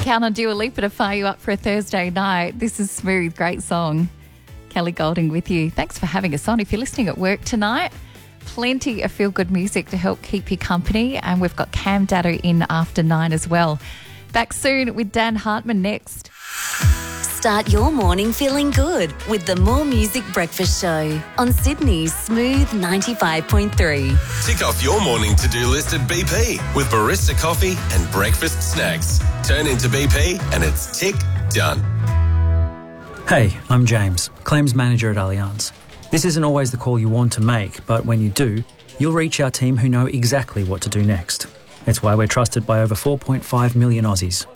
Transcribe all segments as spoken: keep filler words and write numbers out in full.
count on Dua Lipa to fire you up for a Thursday night. This is Smooth, great song. Kelly Golding with you. Thanks for having us on. If you're listening at work tonight, plenty of feel-good music to help keep you company. And we've got Cam Data in after nine as well. Back soon with Dan Hartman next. Start your morning feeling good with the More Music Breakfast Show on Sydney's Smooth ninety-five point three. Tick off your morning to-do list at B P with barista coffee and breakfast snacks. Turn into B P and it's tick done. Hey, I'm James, Claims Manager at Allianz. This isn't always the call you want to make, but when you do, you'll reach our team who know exactly what to do next. It's why we're trusted by over four point five million Aussies.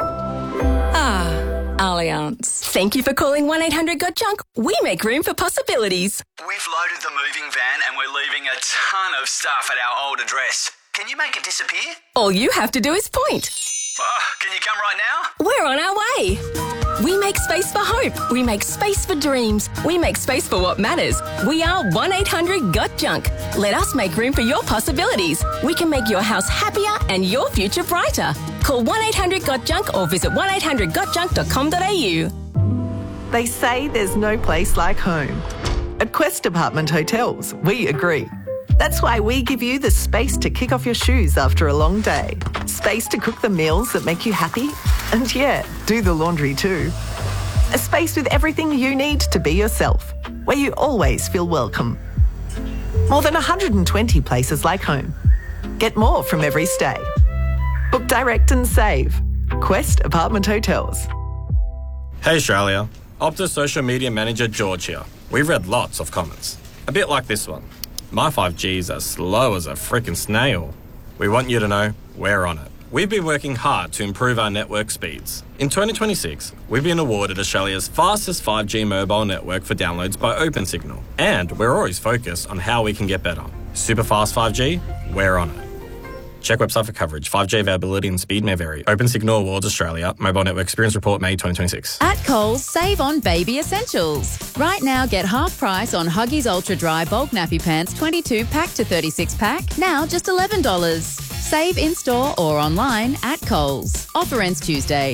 Allianz. Thank you for calling one eight hundred got junk. We make room for possibilities. We've loaded the moving van and we're leaving a ton of stuff at our old address. Can you make it disappear? All you have to do is point. Oh, can you come right now? We're on our way. We make space for hope. We make space for dreams. We make space for what matters. We are one eight hundred got junk. Let us make room for your possibilities. We can make your house happier and your future brighter. Call one eight hundred got junk or visit one eight hundred got junk dot com dot a u. They say there's no place like home. At Quest Apartment Hotels, we agree. That's why we give you the space to kick off your shoes after a long day. Space to cook the meals that make you happy. And yeah, do the laundry too. A space with everything you need to be yourself, where you always feel welcome. More than one hundred twenty places like home. Get more from every stay. Book direct and save. Quest Apartment Hotels. Hey Australia, Optus Social Media Manager George here. We've read lots of comments. A bit like this one. My five G's are slow as a frickin' snail. We want you to know we're on it. We've been working hard to improve our network speeds. In twenty twenty-six, we've been awarded Australia's fastest five G mobile network for downloads by OpenSignal. And we're always focused on how we can get better. Super fast five G? We're on it. Check website for coverage. five G availability and speed may vary. OpenSignal Awards Australia. Mobile Network Experience Report, May twenty twenty-six. At Coles, save on baby essentials. Right now, get half price on Huggies Ultra Dry Bulk Nappy Pants twenty-two pack to thirty-six pack. Now just eleven dollars. Save in-store or online at Coles. Offer ends Tuesday.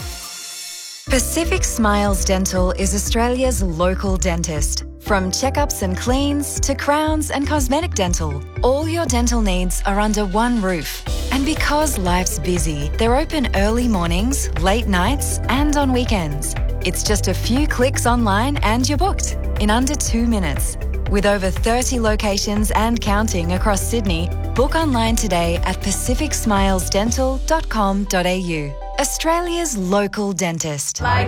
Pacific Smiles Dental is Australia's local dentist. From checkups and cleans to crowns and cosmetic dental, all your dental needs are under one roof. And because life's busy, they're open early mornings, late nights, and on weekends. It's just a few clicks online and you're booked in under two minutes. With over thirty locations and counting across Sydney, book online today at pacific smiles dental dot com dot a u. Australia's local dentist. Like